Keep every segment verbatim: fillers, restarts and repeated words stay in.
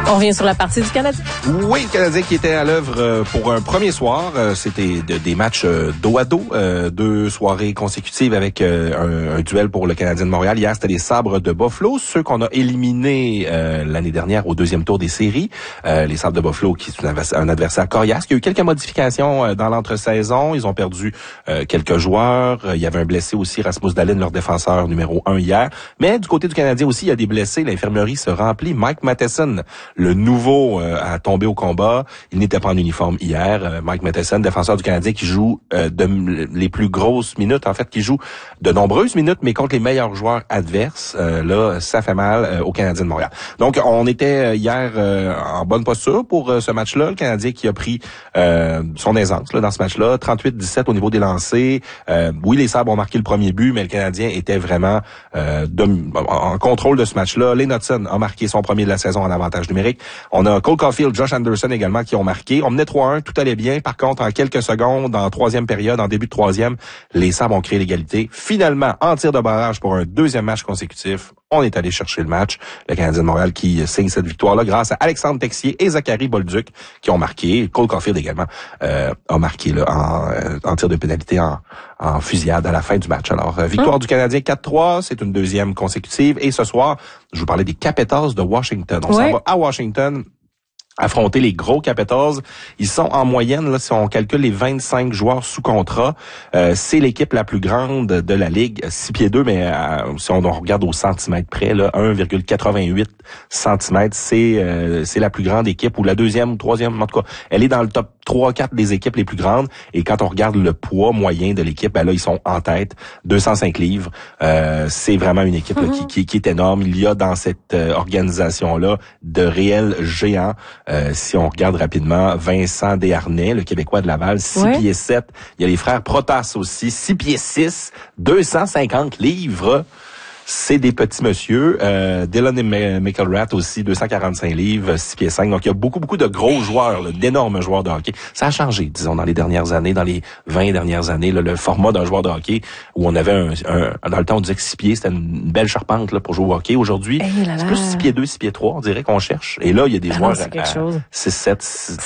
On revient sur la partie du Canadien. Oui, le Canadien qui était à l'œuvre pour un premier soir. C'était de, des matchs dos à dos, euh, deux soirées consécutives avec euh, un, un duel pour le Canadien de Montréal. Hier, c'était les Sabres de Buffalo, ceux qu'on a éliminés euh, l'année dernière au deuxième tour des séries. Euh, les Sabres de Buffalo, qui est un adversaire coriace. Il y a eu quelques modifications dans l'entre-saison. Ils ont perdu euh, quelques joueurs. Il y avait un blessé aussi, Rasmus Dahlin, leur défenseur numéro un hier. Mais du côté du Canadien aussi, il y a des blessés. L'infirmerie se remplit. Mike Matheson, le nouveau, euh, a tombé au combat. Il n'était pas en uniforme hier. Euh, Mike Matheson, défenseur du Canadien, qui joue euh, de, les plus grosses minutes, en fait, qui joue de nombreuses minutes, mais contre les meilleurs joueurs adverses. Euh, là, ça fait mal euh, au Canadien de Montréal. Donc, on était hier euh, en bonne posture pour euh, ce match-là. Le Canadien qui a pris euh, son aisance là, dans ce match-là. trente-huit dix-sept au niveau des lancers. Euh, oui, les Sabres ont marqué le premier but, mais le Canadien était vraiment euh, de, en contrôle de ce match-là. Lane Hudson a marqué son premier de la saison en avantage numérique. On a Cole Caulfield, Josh Anderson également qui ont marqué. On menait trois un, tout allait bien. Par contre, en quelques secondes, en troisième période, en début de troisième, les Sabres ont créé l'égalité. Finalement, en tir de barrage pour un deuxième match consécutif, on est allé chercher le match. Le Canadien de Montréal qui signe cette victoire-là grâce à Alexandre Texier et Zachary Bolduc qui ont marqué. Cole Caulfield également euh, a marqué là, en, en tir de pénalité en, en fusillade à la fin du match. Alors, euh, victoire hum. du Canadien quatre trois, c'est une deuxième consécutive. Et ce soir, je vous parlais des Capitals de Washington. On ouais. s'en va à Washington affronter les gros Capitals. Ils sont en moyenne, là, si on calcule les vingt-cinq joueurs sous contrat, euh, c'est l'équipe la plus grande de la Ligue, six pieds deux, mais euh, si on, on regarde au centimètre près, là, un virgule quatre-vingt-huit centimètres, c'est euh, c'est la plus grande équipe, ou la deuxième ou troisième, en tout cas, elle est dans le top trois quatre des équipes les plus grandes, et quand on regarde le poids moyen de l'équipe, ben là, ils sont en tête, deux cent cinq livres. Euh, c'est vraiment une équipe mm-hmm. là, qui, qui, qui est énorme. Il y a dans cette euh, organisation-là de réels géants. Euh, si on regarde rapidement, Vincent Desharnais, le Québécois de Laval, six ouais. pieds sept. Il y a les frères Protas aussi, six pieds six, deux cent cinquante livres. C'est des petits monsieur. Euh, Dylan McElrath aussi, deux cent quarante-cinq livres, six pieds cinq. Donc, il y a beaucoup, beaucoup de gros joueurs, là, d'énormes joueurs de hockey. Ça a changé, disons, dans les dernières années, dans les vingt dernières années, là, le format d'un joueur de hockey, où on avait un, un dans le temps, on disait que six pieds, c'était une belle charpente là, pour jouer au hockey. Aujourd'hui, hey c'est plus six pieds deux, six pieds trois, on dirait qu'on cherche. Et là, il y a des ah joueurs non, à, à six sept.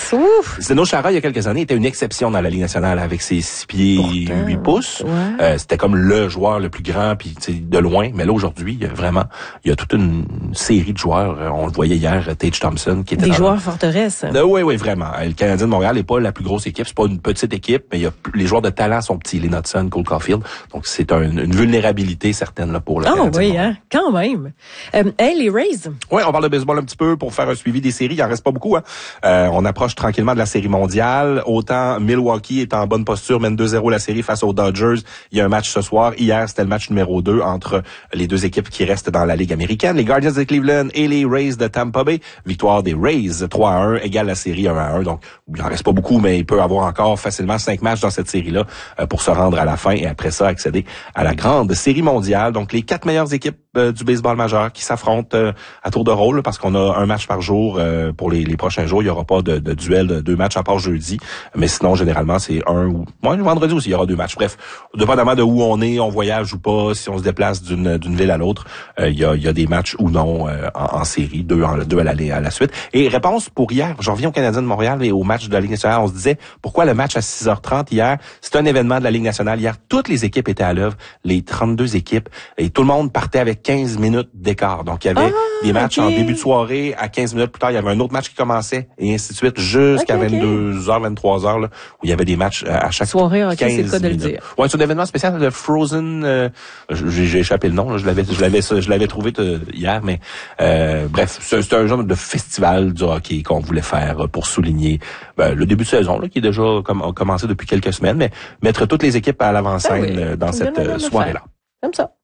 Zdeno Chara, il y a quelques années, était une exception dans la Ligue nationale avec ses six pieds Pourtant, huit pouces. Ouais. Euh, c'était comme le joueur le plus grand, puis de loin. Mais là, aujourd'hui, vraiment, il y a toute une série de joueurs. On le voyait hier, Tage Thompson, qui était... Des dans joueurs le... forteresses. Euh, oui, oui, vraiment. Le Canadien de Montréal n'est pas la plus grosse équipe. C'est pas une petite équipe, mais il y a, les joueurs de talent sont petits. Les Hudson, Cole Caulfield. Donc, c'est un, une vulnérabilité certaine là, pour le oh, Canadien. Ah oui, hein, quand même. Euh, hey, les Rays. Oui, on parle de baseball un petit peu pour faire un suivi des séries. Il en reste pas beaucoup. Hein. Euh, on approche tranquillement de la série mondiale. Autant Milwaukee est en bonne posture, mène deux zéro la série face aux Dodgers. Il y a un match ce soir. Hier, c'était le match numéro deux entre les deux équipes qui restent dans la Ligue américaine, les Guardians de Cleveland et les Rays de Tampa Bay. Victoire des Rays, trois à un, égale la série un à un. Donc, il en reste pas beaucoup, mais il peut avoir encore facilement cinq matchs dans cette série-là euh, pour se rendre à la fin et après ça accéder à la grande série mondiale. Donc, les quatre meilleures équipes euh, du baseball majeur qui s'affrontent euh, à tour de rôle, parce qu'on a un match par jour euh, pour les, les prochains jours. Il y aura pas de, de duel de deux matchs à part jeudi, mais sinon, généralement, c'est un ou... Ouais, vendredi aussi, il y aura deux matchs. Bref, dépendamment de où on est, on voyage ou pas, si on se déplace d'une, d'une ville à l'autre, euh, il y a, il y a des matchs ou non euh, en, en série, deux, en, deux à, la, à la suite. Et réponse pour hier, je reviens au Canadien de Montréal et au match de la Ligue nationale. On se disait, pourquoi le match à six heures trente hier? C'est un événement de la Ligue nationale. Hier, toutes les équipes étaient à l'œuvre, les trente-deux équipes, et tout le monde partait avec quinze minutes d'écart. Donc, il y avait ah, des matchs okay. en début de soirée, à quinze minutes plus tard, il y avait un autre match qui commençait, et ainsi de suite, jusqu'à okay, vingt-deux heures, vingt-trois heures, là, où il y avait des matchs à chaque soirée, okay, quinze c'est le cas de minutes. Le dire. Ouais, c'est un événement spécial de Frozen, euh, j'ai, j'ai échappé le nom, là, je l'avais, je l'avais, je l'avais trouvé t- hier, mais euh, bref, c'est, c'est un genre de festival du hockey qu'on voulait faire pour souligner ben, le début de saison, là, qui est déjà comme, commencé depuis quelques semaines, mais mettre toutes les équipes à l'avant-scène ah oui, dans cette euh, soirée-là. Comme ça.